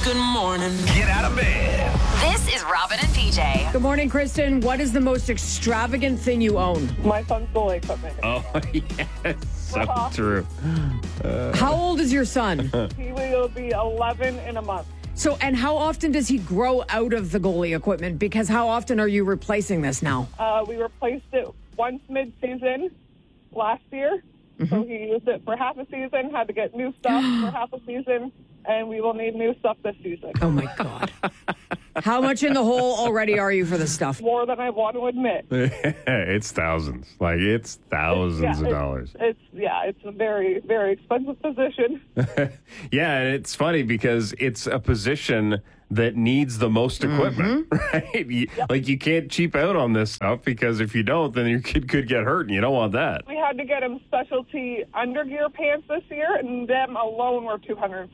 Good morning. Get out of bed. This is Robin and PJ. Good morning, Kristen. What is the most extravagant thing you own? My son's goalie equipment. Oh, yes. So true. How old is your son? He will be 11 in a month. So, and how often does he grow out of the goalie equipment? Because how often are you replacing this now? We replaced it once mid-season last year. So he used it for half a season, had to get new stuff for half a season, and we will need new stuff this season. Oh, my God. How much in the hole already are you for this stuff? More than I want to admit. It's thousands. Like, it's thousands of dollars. It's a very, very expensive position. Yeah, and it's funny because it's a position that needs the most equipment, right? Like, you can't cheap out on this stuff because if you don't, then your kid could get hurt, and you don't want that. We had to get him specialty undergear pants this year, and them alone were $250.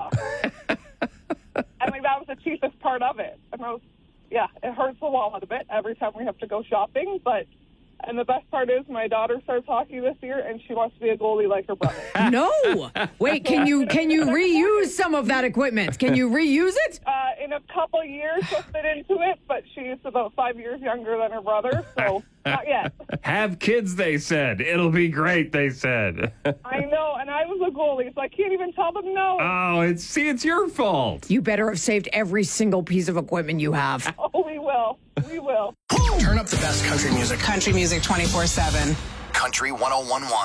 I mean, that was the cheapest part of it. And it hurts the wallet a bit every time we have to go shopping, and the best part is my daughter starts hockey this year, and she wants to be a goalie like her brother. No. Wait, can you reuse some of that equipment? Can you reuse it? In a couple years, she'll fit into it, but she's about 5 years younger than her brother, so not yet. Have kids, they said. It'll be great, they said. I know, and I was a goalie, so I can't even tell them no. Oh, it's your fault. You better have saved every single piece of equipment you have. Oh, we will. We will. Turn up the best country music. Country music 24/7. Country 101.1.